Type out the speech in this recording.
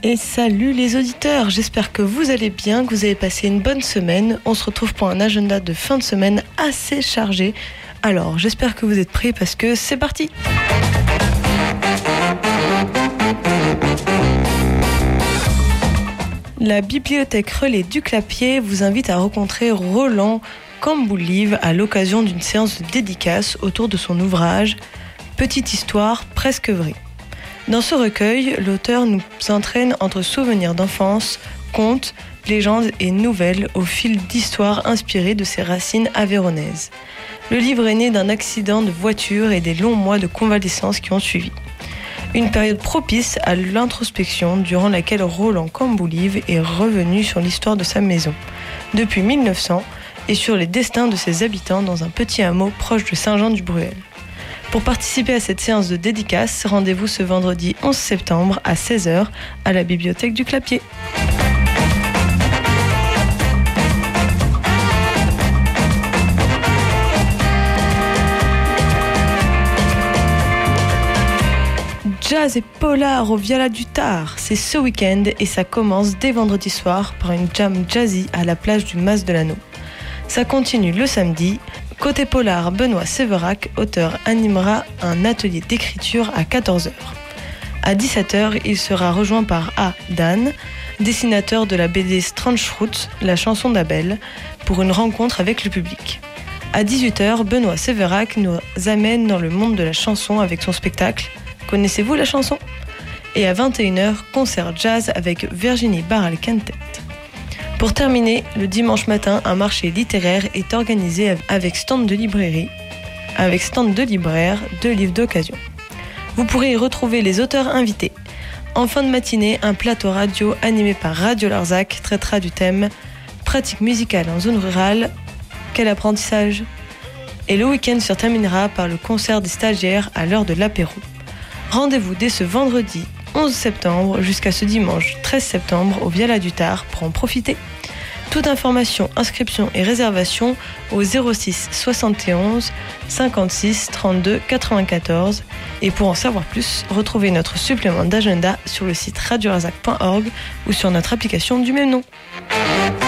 Et salut les auditeurs, j'espère que vous allez bien, que vous avez passé une bonne semaine. On se retrouve pour un agenda de fin de semaine assez chargé. Alors j'espère que vous êtes prêts parce que c'est parti. La bibliothèque Relais du Clapier vous invite à rencontrer Roland Camboulive à l'occasion d'une séance de dédicace autour de son ouvrage « Petite histoire presque vraie ». Dans ce recueil, l'auteur nous entraîne entre souvenirs d'enfance, contes, légendes et nouvelles au fil d'histoires inspirées de ses racines aveyronaises. Le livre est né d'un accident de voiture et des longs mois de convalescence qui ont suivi. Une période propice à l'introspection durant laquelle Roland Camboulive est revenu sur l'histoire de sa maison, depuis 1900, et sur les destins de ses habitants dans un petit hameau proche de Saint-Jean-du-Bruel. Pour participer à cette séance de dédicace, rendez-vous ce vendredi 11 septembre à 16h à la bibliothèque du Clapier. Jazz et polar au Viala du Tard, c'est ce week-end et ça commence dès vendredi soir par une jam jazzy à la plage du Mas de l'Anneau. Ça continue le samedi. Côté polar, Benoît Séverac, auteur, animera un atelier d'écriture à 14h. À 17h, il sera rejoint par Dan, dessinateur de la BD Strangeroute, la chanson d'Abel, pour une rencontre avec le public. À 18h, Benoît Séverac nous amène dans le monde de la chanson avec son spectacle « Connaissez-vous la chanson ?» Et à 21h, concert jazz avec Virginie Barral-Quintet. Pour terminer, le dimanche matin, un marché littéraire est organisé avec stand de libraire, 2 livres d'occasion. Vous pourrez y retrouver les auteurs invités. En fin de matinée, un plateau radio animé par Radio Larzac traitera du thème « Pratique musicale en zone rurale, quel apprentissage ?» Et le week-end se terminera par le concert des stagiaires à l'heure de l'apéro. Rendez-vous dès ce vendredi 11 septembre jusqu'à ce dimanche 13 septembre au Viala du Tard pour en profiter. Toute information, inscription et réservation au 06 71 56 32 94. Et pour en savoir plus, retrouvez notre supplément d'agenda sur le site radiolarzac.org ou sur notre application du même nom.